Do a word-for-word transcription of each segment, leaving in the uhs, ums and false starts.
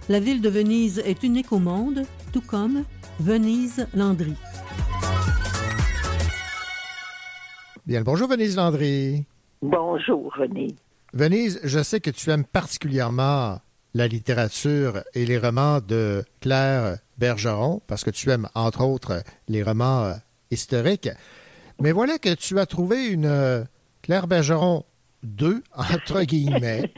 La ville de Venise est unique au monde, tout comme Venise Landry. Bien, bonjour Venise Landry. Bonjour René. Venise, je sais que tu aimes particulièrement la littérature et les romans de Claire Bergeron, parce que tu aimes, entre autres, les romans euh, historiques. Mais voilà que tu as trouvé une euh, Claire Bergeron deux, entre guillemets.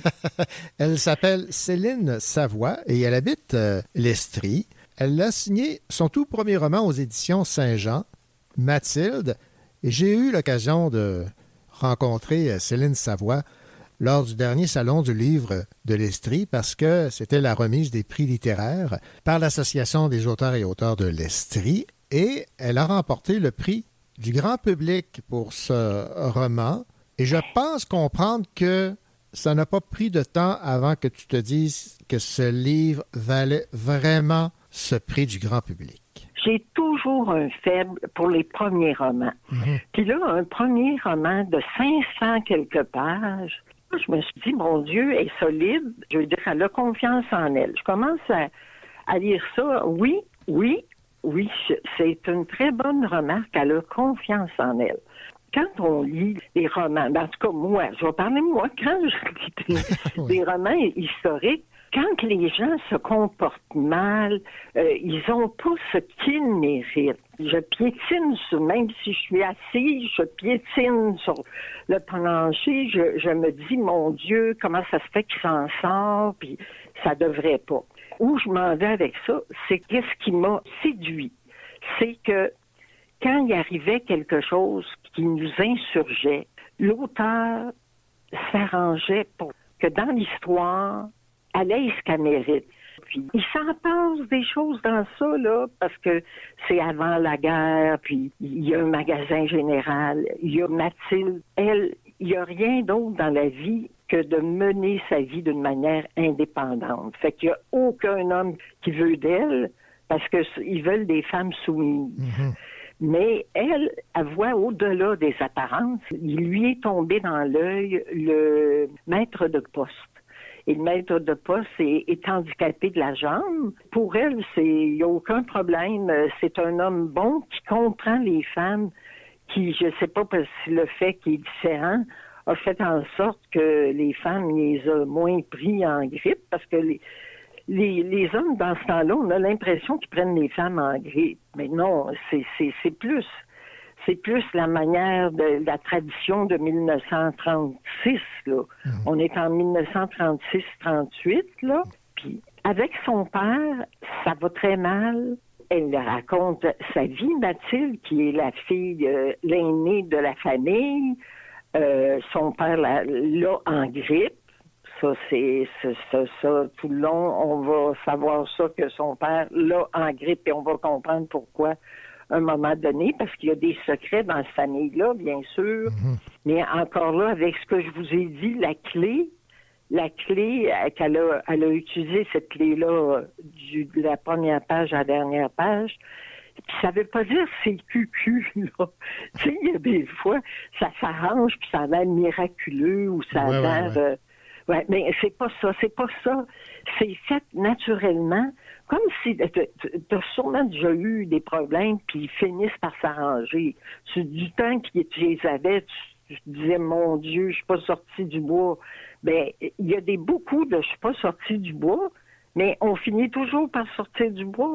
Elle s'appelle Céline Savoie et elle habite euh, l'Estrie. Elle a signé son tout premier roman aux éditions Saint-Jean, Mathilde, et j'ai eu l'occasion de rencontrer euh, Céline Savoie lors du dernier salon du livre de l'Estrie parce que c'était la remise des prix littéraires par l'Association des auteurs et auteurs de l'Estrie et elle a remporté le prix du grand public pour ce roman. Et je pense comprendre que ça n'a pas pris de temps avant que tu te dises que ce livre valait vraiment ce prix du grand public. J'ai toujours un faible pour les premiers romans. Mm-hmm. Puis là, un premier roman de cinq cents quelques pages, je me suis dit, mon Dieu, elle est solide. Je veux dire, elle a confiance en elle. Je commence à, à lire ça. Oui, oui, oui, c'est une très bonne remarque. Elle a confiance en elle. Quand on lit des romans, en tout cas, moi, je vais parler de moi, quand je lis des, des romans historiques, quand les gens se comportent mal, euh, ils ont pas ce qu'ils méritent. Je piétine sur, même si je suis assise, je piétine sur le plancher, je, je me dis, mon Dieu, comment ça se fait qu'il s'en sort, puis ça devrait pas. Où je m'en vais avec ça, c'est qu'est-ce qui m'a séduit. C'est que quand il arrivait quelque chose qui nous insurgeait, l'auteur s'arrangeait pour que dans l'histoire, elle ait ce qu'elle mérite. Puis, il s'en passe des choses dans ça, là, parce que c'est avant la guerre, puis il y a un magasin général, il y a Mathilde. Elle, il n'y a rien d'autre dans la vie que de mener sa vie d'une manière indépendante. Fait qu'il n'y a aucun homme qui veut d'elle, parce qu'ils veulent des femmes soumises. Mm-hmm. Mais elle, elle voit au-delà des apparences. Il lui est tombé dans l'œil le maître de poste. Et le maître de poste est, est handicapé de la jambe. Pour elle, c'est il n'y a aucun problème. C'est un homme bon qui comprend les femmes, qui, je ne sais pas si le fait qu'il est différent, a fait en sorte que les femmes les a moins pris en grippe, parce que les, les, les hommes, dans ce temps-là, on a l'impression qu'ils prennent les femmes en grippe. Mais non, c'est, c'est, c'est plus... C'est plus la manière de la tradition de dix-neuf cent trente-six, là. Mmh. On est en dix-neuf cent trente-six trente-huit, là. Puis, avec son père, ça va très mal. Elle raconte sa vie, Mathilde, qui est la fille, euh, l'aînée de la famille. Euh, son père l'a, l'a en grippe. Ça, c'est, c'est ça, ça. Tout le long, on va savoir ça, que son père l'a en grippe, et on va comprendre pourquoi à un moment donné, parce qu'il y a des secrets dans cette famille-là, bien sûr. Mm-hmm. Mais encore là, avec ce que je vous ai dit, la clé, la clé, qu'elle a, elle a utilisé cette clé-là du, de la première page à la dernière page. Puis ça veut pas dire c'est cucu, là. Tu sais, il y a des fois, ça s'arrange, puis ça a l'air miraculeux, ou ça a ouais, l'air... ouais, ouais. Euh, ouais, mais c'est pas ça, c'est pas ça. C'est fait naturellement, comme si tu as sûrement déjà eu des problèmes, puis ils finissent par s'arranger. Tu, du temps qu'ils les avaient, tu, tu disais, mon Dieu, je suis pas sorti du bois. Ben, il y a des beaucoup de je suis pas sorti du bois, mais on finit toujours par sortir du bois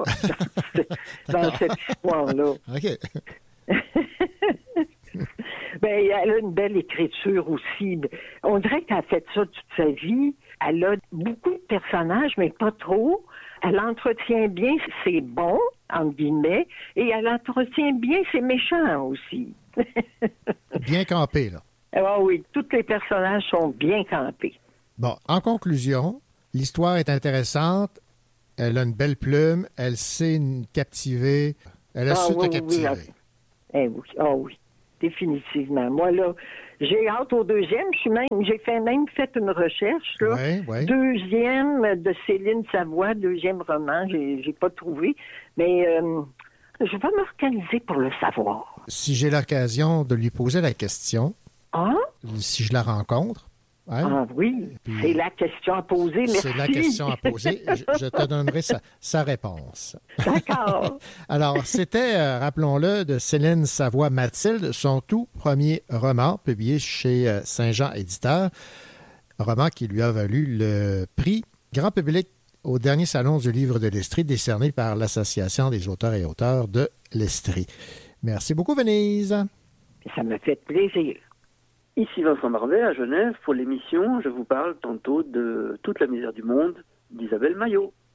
dans, dans cette histoire-là. OK. Ben, elle a une belle écriture aussi. On dirait qu'elle a fait ça toute sa vie. Elle a beaucoup de personnages, mais pas trop. Elle entretient bien ses bons, entre guillemets, et elle entretient bien ses méchants aussi. Bien campé, là. Ah oui, tous les personnages sont bien campés. Bon, en conclusion, l'histoire est intéressante. Elle a une belle plume. Elle sait captiver. Elle a ah, su oui, te captiver. Oui, eh oui, ah oui. Définitivement. Moi, là, j'ai hâte au deuxième. Je suis même, j'ai fait même fait une recherche, là. Ouais, ouais. Deuxième de Céline Savoie, deuxième roman. J'ai, j'ai pas trouvé. Mais euh, je vais m'organiser pour le savoir. Si j'ai l'occasion de lui poser la question, ah? si je la rencontre, Hein? Ah oui, puis, c'est la question à poser, merci. C'est la question à poser. je, je te donnerai sa, sa réponse. D'accord. Alors, c'était, euh, rappelons-le, de Céline Savoie-Mathilde, son tout premier roman, publié chez euh, Saint-Jean Éditeur. Un roman qui lui a valu le prix grand public au dernier salon du livre de l'Estrie, décerné par l'Association des auteurs et auteurs de l'Estrie. Merci beaucoup, Venise. Ça me fait plaisir. Ici Vincent Marvet à Genève pour l'émission. Je vous parle tantôt de Toute la misère du monde d'Isabelle Maillot.